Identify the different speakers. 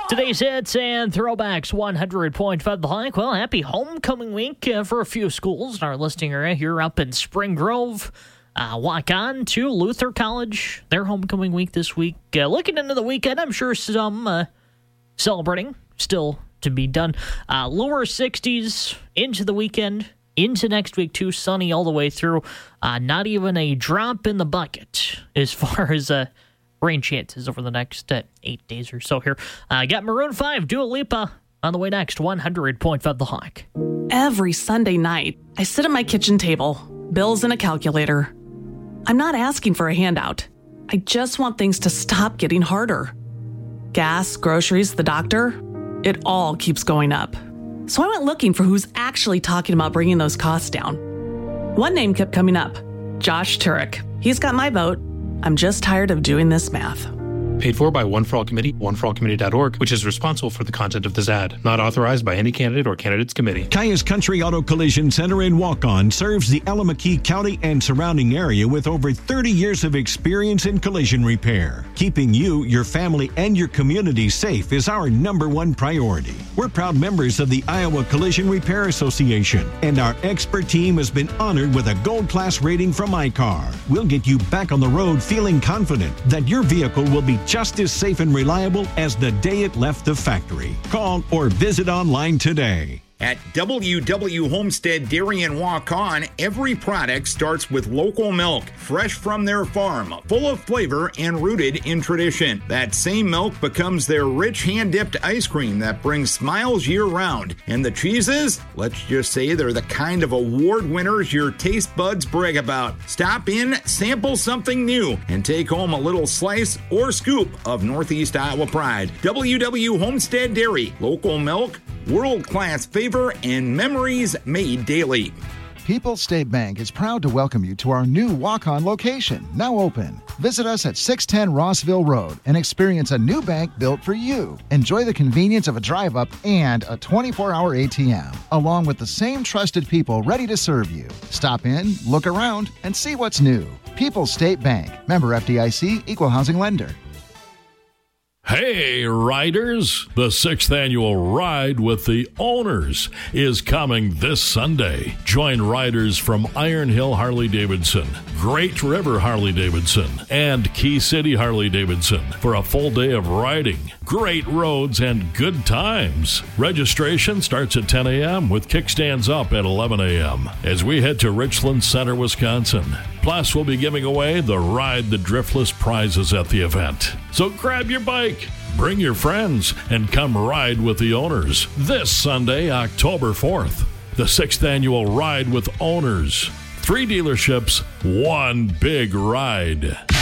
Speaker 1: Today's hits and throwbacks, 100.5 The Hike. Well, happy homecoming week for a few schools in our listing area here up in Spring Grove. Walk on to Luther College, their homecoming week this week. Looking into the weekend, I'm sure some celebrating still to be done. Lower 60s into the weekend, into next week too, sunny all the way through. Not even a drop in the bucket as far as rain chances over the next 8 days or so here. Got Maroon 5, Dua Lipa on the way next, 100.5 The Hike.
Speaker 2: Every Sunday night, I sit at my kitchen table, bills and a calculator. I'm not asking for a handout. I just want things to stop getting harder. Gas, groceries, the doctor, it all keeps going up. So I went looking for who's actually talking about bringing those costs down. One name kept coming up, Josh Turek. He's got my vote. I'm just tired of doing this math.
Speaker 3: Paid for by One for All Committee, oneforallcommittee.org, which is responsible for the content of this ad. Not authorized by any candidate or candidates committee.
Speaker 4: Caius Country Auto Collision Center in Waukon serves the Allamakee County and surrounding area with over 30 years of experience in collision repair. Keeping you, your family, and your community safe is our #1 priority. We're proud members of the Iowa Collision Repair Association, and our expert team has been honored with a gold class rating from iCar. We'll get you back on the road feeling confident that your vehicle will be just as safe and reliable as the day it left the factory. Call or visit online today.
Speaker 5: At WW Homestead Dairy and Waukon, every product starts with local milk, fresh from their farm, full of flavor and rooted in tradition. That same milk becomes their rich hand-dipped ice cream that brings smiles year-round. And the cheeses? Let's just say they're the kind of award winners your taste buds brag about. Stop in, sample something new, and take home a little slice or scoop of Northeast Iowa pride. WW Homestead Dairy, local milk, world-class favor, and memories made daily.
Speaker 6: People's State Bank is proud to welcome you to our new Waukon location, now open. Visit us at 610 Rossville Road and experience a new bank built for you. Enjoy the convenience of a drive-up and a 24-hour ATM, along with the same trusted people ready to serve you. Stop in, look around, and see what's new. People's State Bank, member FDIC, equal housing lender.
Speaker 7: Hey, riders! The 6th annual Ride with the Owners is coming this Sunday. Join riders from Iron Hill Harley-Davidson, Great River Harley-Davidson, and Key City Harley-Davidson for a full day of riding, great roads, and good times. Registration starts at 10 a.m. with kickstands up at 11 a.m. as we head to Richland Center, Wisconsin. Plus, we'll be giving away the Ride the Driftless prizes at the event. So grab your bike, bring your friends, and come ride with the Owners this Sunday, October 4th. The 6th annual Ride with Owners. 3 dealerships, 1 big ride.